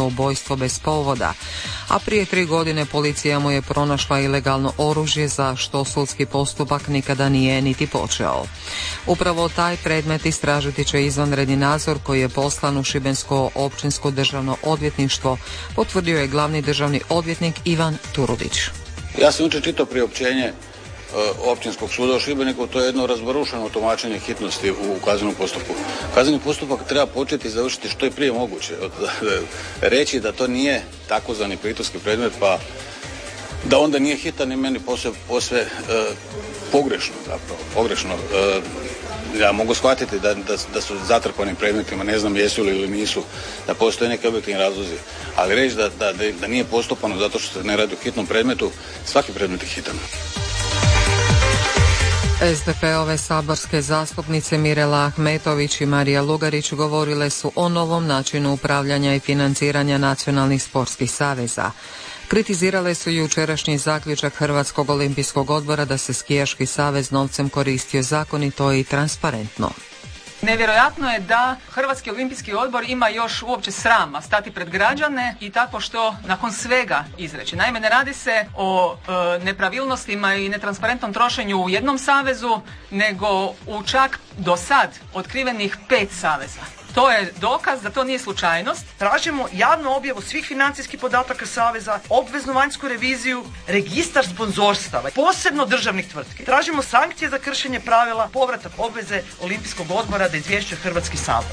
ubojstvo bez povoda, a prije 3 godine policija mu je pronašla ilegalno oružje za što sudski postupak nikada nije niti počeo. Upravo taj predmet istražiti će izvanredni nadzor koji je poslan u Šibensko općinsko državno odvjetništvo, potvrdio je glavni državni odvjetnik Ivan Turudić. Ja sam jučer čitao priopćenje Općinskog suda u Šibeniku, to je jedno razbarušeno tumačenje hitnosti u kaznenom postupku. Kazneni postupak treba početi i završiti što je prije moguće. Reći da to nije takozvani pritvorski predmet, pa da onda nije hitan, i meni posve pogrešno zapravo. Pogrešno. Ja mogu shvatiti da su zatrpani predmetima, ne znam jesu li ili nisu, da postoje neki objektivni razlozi, ali reći da nije postupano zato što se ne radi o hitnom predmetu, svaki predmet je hitan. SDP-ove saborske zastupnice Mirela Ahmetović i Marija Lugarić govorile su o novom načinu upravljanja i financiranja nacionalnih sportskih saveza. Kritizirale su jučerašnji zaključak Hrvatskog olimpijskog odbora da se skijaški savez novcem koristio zakonito i transparentno. Nevjerojatno je da Hrvatski olimpijski odbor ima još uopće srama stati pred građane i tako što nakon svega izreći. Naime, ne radi se o nepravilnostima i netransparentnom trošenju u jednom savezu, nego u čak do sad otkrivenih 5 saveza. To je dokaz da to nije slučajnost. Tražimo javnu objavu svih financijskih podataka saveza, obveznu vanjsku reviziju, registar sponzorstava, posebno državnih tvrtki. Tražimo sankcije za kršenje pravila, povratak obveze Olimpijskog odbora da izvješćuje Hrvatski sabor.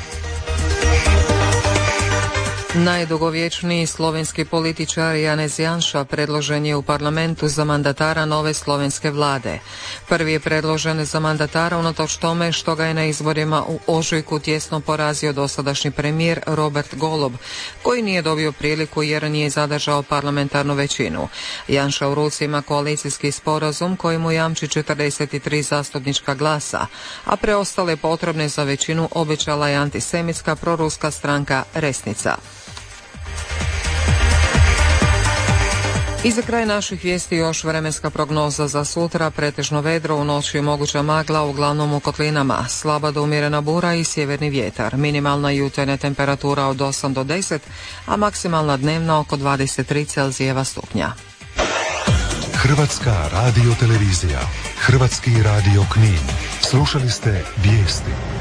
Najdugovječniji slovenski političar Janez Janša predložen je u parlamentu za mandatara nove slovenske vlade. Prvi je predložen za mandatara unatoč tome što ga je na izborima u ožujku tjesno porazio dosadašnji premijer Robert Golob, koji nije dobio priliku jer nije zadržao parlamentarnu većinu. Janša u ruci ima koalicijski sporazum koji mu jamči 43 zastupnička glasa, a preostale potrebne za većinu obećala je antisemitska proruska stranka Resnica. I za kraj naših vijesti još vremenska prognoza za sutra, pretežno vedro, u noći moguća magla, uglavnom u kotlinama, slaba do umjerena bura i sjeverni vjetar, minimalna jutarnja temperatura od 8 do 10, a maksimalna dnevna oko 23 Celzijeva stupnja. Hrvatska radiotelevizija, Hrvatski radio Knin. Slušali ste vijesti.